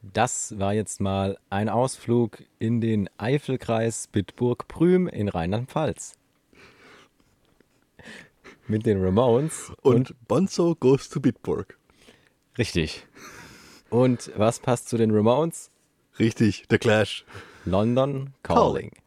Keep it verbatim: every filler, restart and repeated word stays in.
Das war jetzt mal ein Ausflug in den Eifelkreis Bitburg-Prüm in Rheinland-Pfalz. Mit den Ramones und, Und Bonzo goes to Bitburg. richtig. Und was passt zu den Ramones? Richtig, der Clash. London Calling.